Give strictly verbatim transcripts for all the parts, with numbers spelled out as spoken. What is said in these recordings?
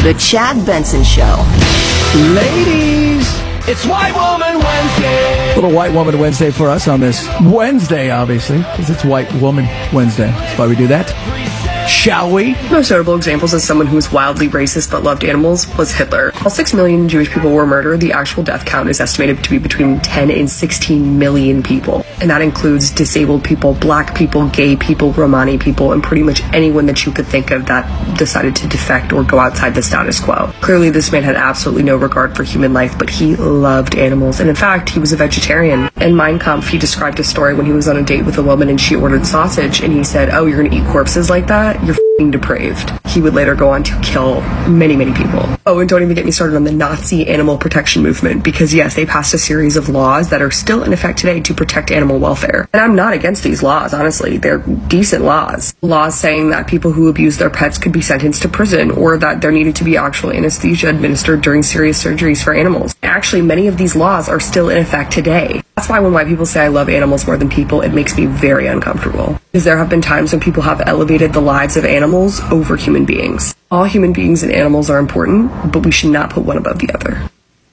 The Chad Benson Show. Ladies, it's White Woman Wednesday. Little White Woman Wednesday for us on this Wednesday, obviously, because it's White Woman Wednesday. That's why we do that. Shall we? Most notable examples of someone who was wildly racist but loved animals was Hitler. While six million Jewish people were murdered, the actual death count is estimated to be between ten and sixteen million people. And that includes disabled people, black people, gay people, Romani people, and pretty much anyone that you could think of that decided to defect or go outside the status quo. Clearly, this man had absolutely no regard for human life, but he loved animals. And in fact, he was a vegetarian. In Mein Kampf, he described a story when he was on a date with a woman and she ordered sausage, and he said, "Oh, you're gonna eat corpses like that? You're f***ing depraved." He would later go on to kill many, many people. Oh, and don't even get me started on the Nazi animal protection movement, because yes, they passed a series of laws that are still in effect today to protect animal welfare. And I'm not against these laws, honestly. They're decent laws. Laws saying that people who abuse their pets could be sentenced to prison, or that there needed to be actual anesthesia administered during serious surgeries for animals. Actually, many of these laws are still in effect today. That's why when white people say I love animals more than people, it makes me very uncomfortable. Because there have been times when people have elevated the lives of animals over human beings. All human beings and animals are important, but we should not put one above the other.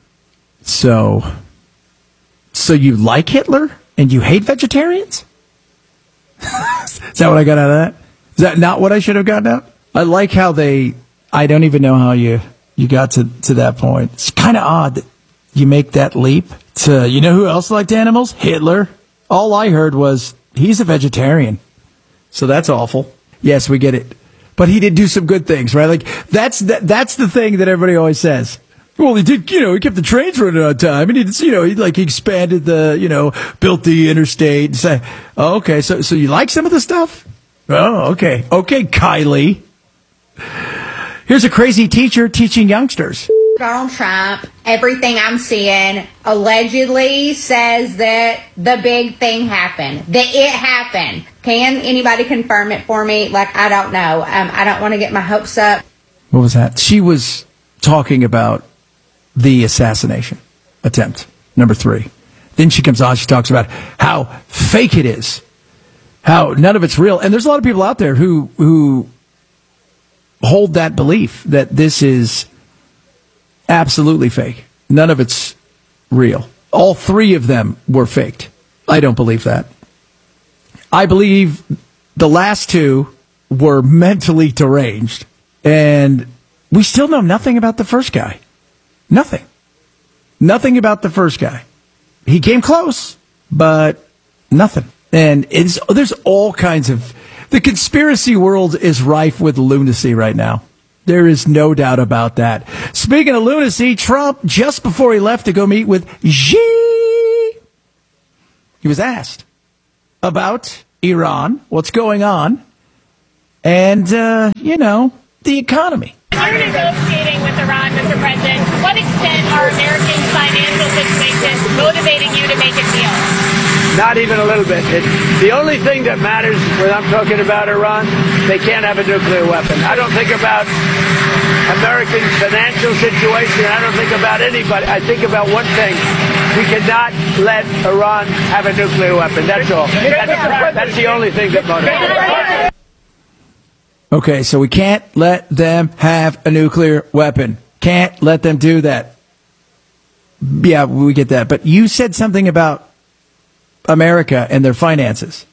So, so you like Hitler and you hate vegetarians? Is that what I got out of that? Is that not what I should have gotten out? I like how they, I don't even know how you, you got to, to that point. It's kind of odd that you make that leap to, you know who else liked animals? Hitler. All I heard was he's a vegetarian. So that's awful. Yes, we get it. But he did do some good things, right? Like, that's that, that's the thing that everybody always says. Well, he did, you know, he kept the trains running on time, and he did, you know, he like he expanded the, you know, built the interstate. And say, oh, okay, so so you like some of the stuff? Oh, okay, okay, Kylie. Here's a crazy teacher teaching youngsters. Donald Trump, everything I'm seeing, allegedly says that the big thing happened, that it happened. Can anybody confirm it for me? Like, I don't know. Um, I don't want to get my hopes up. What was that? She was talking about the assassination attempt, number three. Then she comes on, she talks about how fake it is, how none of it's real. And there's a lot of people out there who who hold that belief that this is absolutely fake. None of it's real. All three of them were faked. I don't believe that. I believe the last two were mentally deranged, and we still know nothing about the first guy. Nothing. Nothing about the first guy. He came close, but nothing. And it's, there's all kinds of... The conspiracy world is rife with lunacy right now. There is no doubt about that. Speaking of lunacy, Trump, just before he left to go meet with Xi, he was asked about Iran, what's going on, and, uh, you know, the economy. You're negotiating with Iran, Mister President. To what extent are Americans' financial situations motivating you to make a deal? Not even a little bit. It, the only thing that matters when I'm talking about Iran, they can't have a nuclear weapon. I don't think about American financial situation. I don't think about anybody. I think about one thing. We cannot let Iran have a nuclear weapon. That's all. That's, that's the only thing that motivates. Okay, so we can't let them have a nuclear weapon. Can't let them do that. Yeah, we get that. But you said something about America and their finances,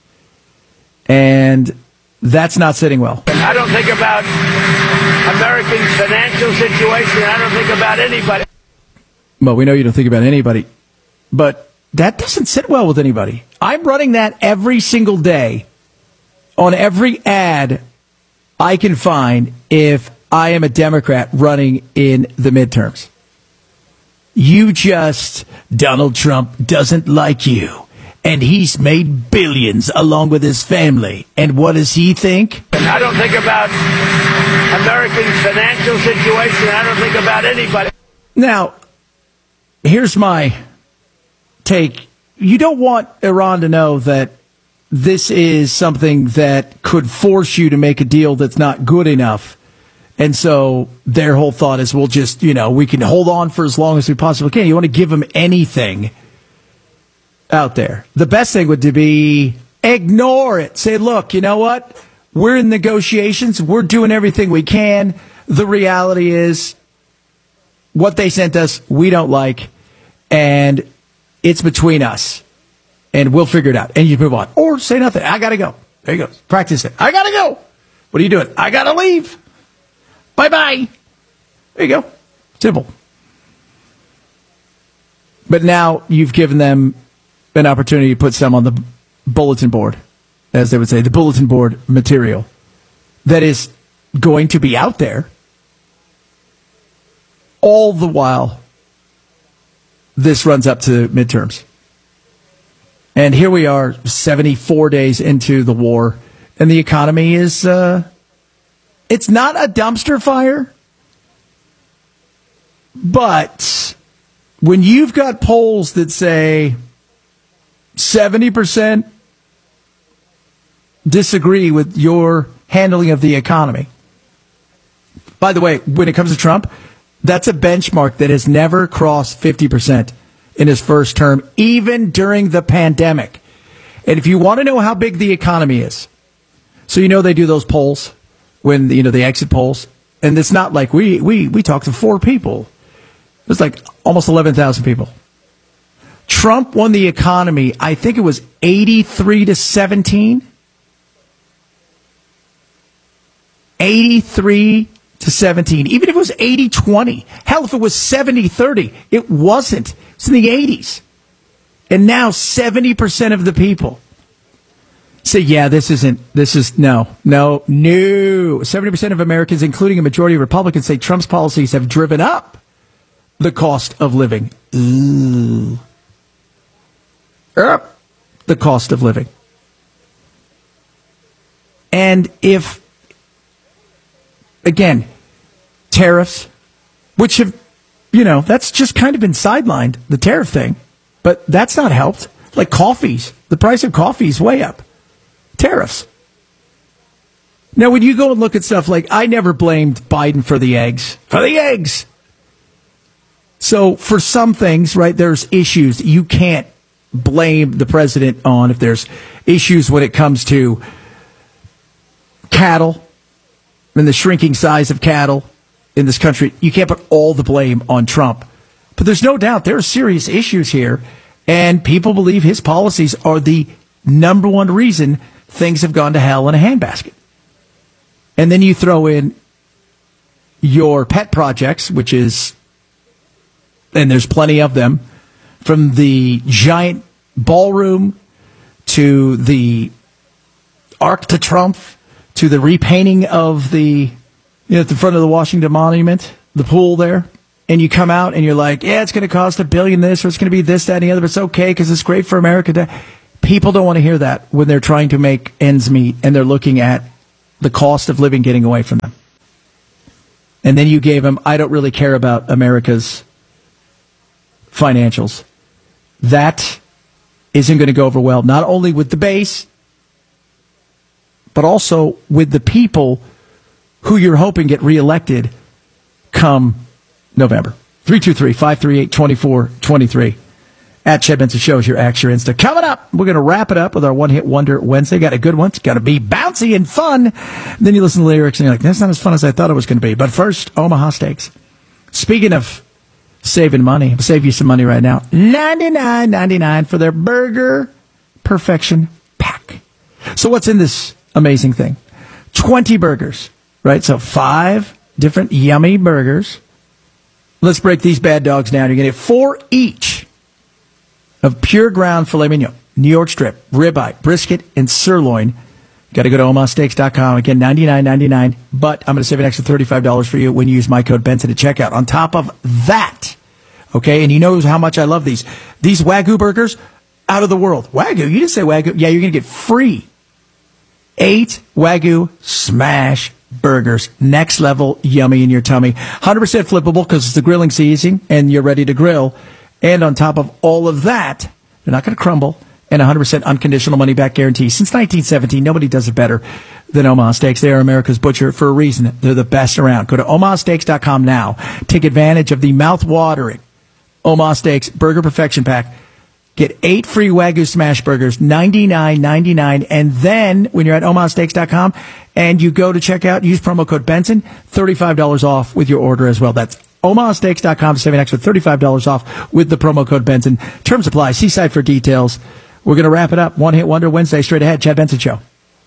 and that's not sitting well. I don't think about American financial situation. I don't think about anybody. Well, we know you don't think about anybody, but that doesn't sit well with anybody. I'm running that every single day on every ad I can find if I am a Democrat running in the midterms. You just, Donald Trump doesn't like you. And he's made billions along with his family. And what does he think? I don't think about American financial situation. I don't think about anybody. Now, here's my take. You don't want Iran to know that this is something that could force you to make a deal that's not good enough. And so their whole thought is, we'll just, you know, we can hold on for as long as we possibly can. You want to give them anything out there. The best thing would be ignore it. Say, look, you know what? We're in negotiations. We're doing everything we can. the reality is what they sent us, we don't like, and it's between us, and we'll figure it out, and you move on. Or say nothing. I got to go. There you go. Practice it. I got to go. What are you doing? I got to leave. Bye-bye. There you go. Simple. But now you've given them an opportunity to put some on the bulletin board, as they would say, the bulletin board material that is going to be out there. All the while, this runs up to midterms. And here we are, seventy-four days into the war, and the economy is, uh, it's not a dumpster fire, but when you've got polls that say seventy percent disagree with your handling of the economy. By the way, when it comes to Trump, that's a benchmark that has never crossed fifty percent in his first term, even during the pandemic. And if you want to know how big the economy is, so you know they do those polls when, you know, the exit polls, and it's not like we we we talked to four people. It was like almost eleven thousand people. Trump won the economy, I think it was eighty-three to seventeen. eighty-three to seventeen. Even if it was eighty twenty. Hell, if it was seventy thirty, it wasn't. It's in the eighties. And now seventy percent of the people say, yeah, this isn't, this is, no, no, no. seventy percent of Americans, including a majority of Republicans, say Trump's policies have driven up the cost of living. Ooh. Up the cost of living. And if, again, tariffs, which have, you know, that's just kind of been sidelined, the tariff thing, but that's not helped. Like coffees, the price of coffee is way up. Tariffs. Now, when you go and look at stuff like, I never blamed Biden for the eggs. For the eggs! So, for some things, right, there's issues that you can't blame the president on. If there's issues when it comes to cattle and the shrinking size of cattle in this country, you can't put all the blame on Trump. But there's no doubt there are serious issues here, and people believe his policies are the number one reason things have gone to hell in a handbasket. And then you throw in your pet projects, which is, and there's plenty of them, from the giant ballroom to the Arc de Triomphe to the repainting of the, you know, at the front of the Washington Monument, the pool there. And you come out and you're like, yeah, it's going to cost a billion this, or it's going to be this, that, and the other, but it's okay because it's great for America. To... People don't want to hear that when they're trying to make ends meet and they're looking at the cost of living getting away from them. And then you gave them, I don't really care about America's financials. That isn't going to go over well, not only with the base, but also with the people who you're hoping get reelected come November. three two three, five three eight, two four two three. At Chad Benson Show is your Ask Your Insta. Coming up, we're going to wrap it up with our One Hit Wonder Wednesday. Got a good one. It's got to be bouncy and fun. Then you listen to the lyrics and you're like, that's not as fun as I thought it was going to be. But first, Omaha Steaks. Speaking of saving money, I'll save you some money right now. ninety-nine ninety-nine for their Burger Perfection Pack. So what's in this amazing thing? twenty burgers, right? So five different yummy burgers. Let's break these bad dogs down. You're going to get four each of pure ground filet mignon, New York strip, ribeye, brisket, and sirloin. Got to go to omaha steaks dot com. Again, ninety-nine ninety-nine, but I'm going to save an extra thirty-five dollars for you when you use my code Benson at checkout. On top of that, okay, and you know how much I love these. These Wagyu burgers, out of the world. Wagyu? You didn't say Wagyu. Yeah, you're going to get free eight Wagyu smash burgers. Next level yummy in your tummy. one hundred percent flippable because it's the grilling season and you're ready to grill. And on top of all of that, they're not going to crumble. And one hundred percent unconditional money-back guarantee. Since nineteen seventeen, nobody does it better than Omaha Steaks. They are America's butcher for a reason. They're the best around. Go to omaha steaks dot com now. Take advantage of the mouth-watering Omaha Steaks Burger Perfection Pack. Get eight free Wagyu smash burgers, ninety-nine ninety-nine. And then when you're at omaha steaks dot com and you go to checkout, use promo code Benson, thirty-five dollars off with your order as well. That's omaha steaks dot com to save an extra thirty-five dollars off with the promo code Benson. Terms apply. See site for details. We're going to wrap it up. One Hit Wonder Wednesday straight ahead. Chad Benson Show.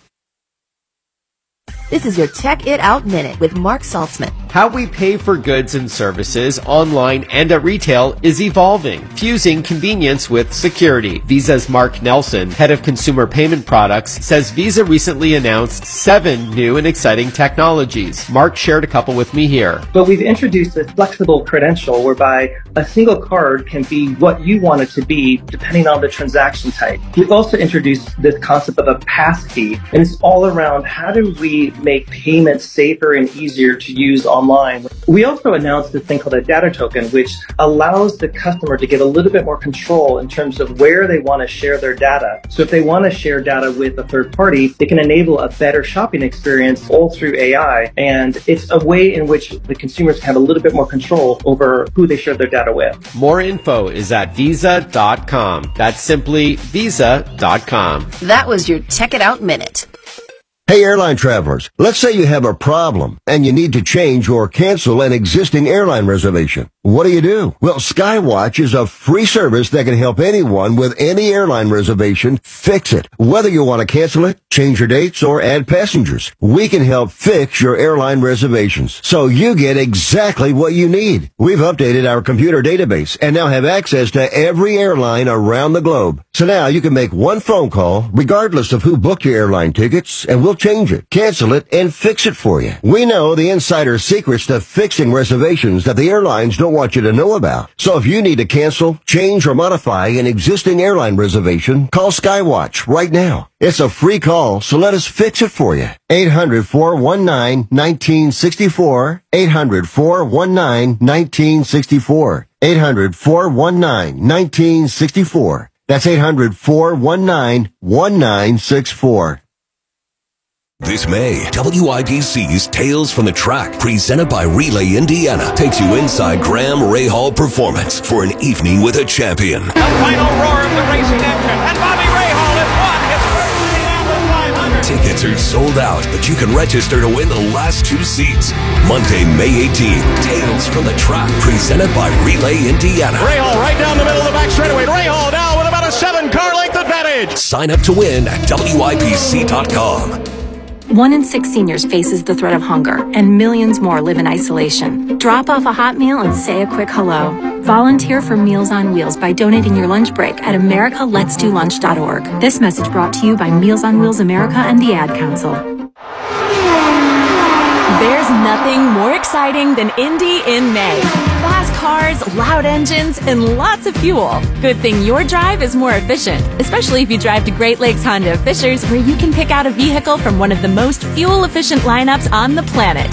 This is your Check It Out Minute with Mark Saltzman. How we pay for goods and services online and at retail is evolving, fusing convenience with security. Visa's Mark Nelson, head of consumer payment products, says Visa recently announced seven new and exciting technologies. Mark shared a couple with me here. But we've introduced this flexible credential whereby a single card can be what you want it to be depending on the transaction type. We've also introduced this concept of a passkey, and it's all around how do we make payments safer and easier to use online. We also announced this thing called a data token, which allows the customer to get a little bit more control in terms of where they want to share their data. So if they want to share data with a third party, they can enable a better shopping experience all through A I. And it's a way in which the consumers can have a little bit more control over who they share their data with. More info is at visa dot com. That's simply visa dot com. That was your Check It Out Minute. Hey, airline travelers, let's say you have a problem and you need to change or cancel an existing airline reservation. What do you do? Well, Skywatch is a free service that can help anyone with any airline reservation fix it. Whether you want to cancel it, change your dates, or add passengers, we can help fix your airline reservations so you get exactly what you need. We've updated our computer database and now have access to every airline around the globe. So now you can make one phone call regardless of who booked your airline tickets, and we'll change it, cancel it, and fix it for you. We know the insider secrets to fixing reservations that the airlines don't want you to know about. So if you need to cancel, change, or modify an existing airline reservation, call Skywatch right now. It's a free call, so let us fix it for you. eight hundred, four one nine, one nine six four. eight hundred, four one nine, one nine six four. eight hundred, four one nine, one nine six four. That's eight hundred, four one nine, one nine six four. This May, W I B C's Tales from the Track, presented by Relay Indiana, takes you inside Graham Rahal Performance for an evening with a champion. The final roar of the racing engine, and Bobby Rahal has won his first Indianapolis five hundred. Tickets are sold out, but you can register to win the last two seats. Monday, May eighteenth, Tales from the Track, presented by Relay Indiana. Rahal right down the middle of the back straightaway. Rahal now with about a seven-car length advantage. Sign up to win at W I B C dot com. One in six seniors faces the threat of hunger, and millions more live in isolation. Drop off a hot meal and say a quick hello. Volunteer for Meals on Wheels by donating your lunch break at america lets do lunch dot org. This message brought to you by Meals on Wheels America and the Ad Council. There's nothing more exciting than Indy in May. Fast cars, loud engines, and lots of fuel. Good thing your drive is more efficient, especially if you drive to Great Lakes Honda of Fishers, where you can pick out a vehicle from one of the most fuel-efficient lineups on the planet.